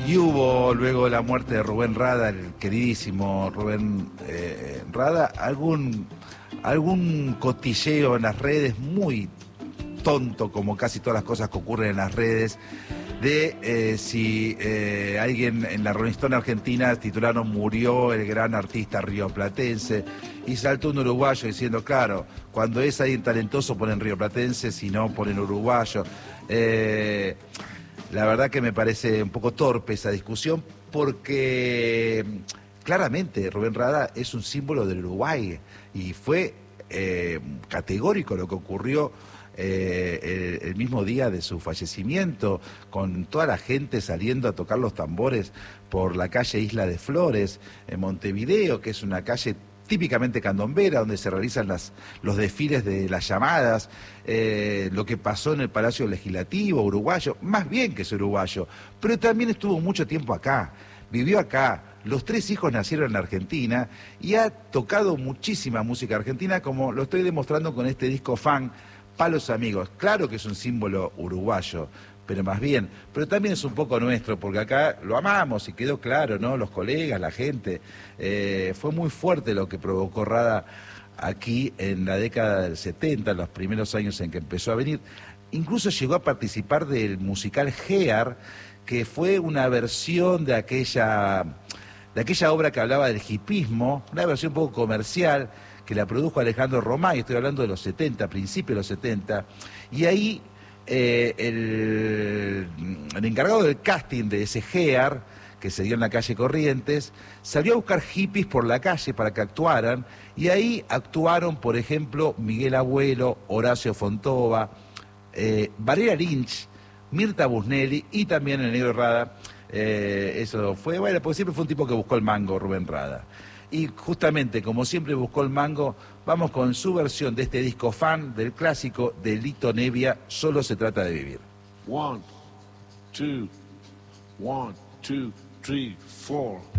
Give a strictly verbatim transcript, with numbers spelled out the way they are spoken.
Y hubo luego la muerte de Rubén Rada, el queridísimo Rubén eh, Rada, algún, algún cotilleo en las redes muy tonto, como casi todas las cosas que ocurren en las redes, de eh, si eh, alguien en la Rolling Stone Argentina titularon "Murió el gran artista rioplatense", y saltó un uruguayo diciendo, claro, cuando es alguien talentoso ponen rioplatense, si no ponen uruguayo. Eh, la verdad que me parece un poco torpe esa discusión, porque claramente Rubén Rada es un símbolo del Uruguay, y fue eh, categórico lo que ocurrió Eh, el, el mismo día de su fallecimiento, con toda la gente saliendo a tocar los tambores por la calle Isla de Flores, en Montevideo, que es una calle típicamente candombera, donde se realizan las, los desfiles de las llamadas, eh, lo que pasó en el Palacio Legislativo uruguayo, más bien que es uruguayo, pero también estuvo mucho tiempo acá, vivió acá. Los tres hijos nacieron en Argentina y ha tocado muchísima música argentina, como lo estoy demostrando con este disco Fan, Palos Amigos. Claro que es un símbolo uruguayo, pero más bien, pero también es un poco nuestro, porque acá lo amamos y quedó claro, ¿no? Los colegas, la gente. Eh, fue muy fuerte lo que provocó Rada aquí en la década del setenta, en los primeros años en que empezó a venir. Incluso llegó a participar del musical Gear, que fue una versión de aquella, de aquella obra que hablaba del hipismo, una versión un poco comercial, que la produjo Alejandro Romay, estoy hablando de los setenta, principios de los setenta, y ahí eh, el, el encargado del casting de ese Gear, que se dio en la calle Corrientes, salió a buscar hippies por la calle para que actuaran, y ahí actuaron, por ejemplo, Miguel Abuelo, Horacio Fontova, eh, Varela Lynch, Mirta Busnelli y también el Negro Rada. Eh, eso fue, bueno, porque siempre fue un tipo que buscó el mango, Rubén Rada. Y justamente, como siempre buscó el mango, vamos con su versión de este disco Fan del clásico de Lito Nevia, Solo se trata de vivir. One, two, one, two, three, four.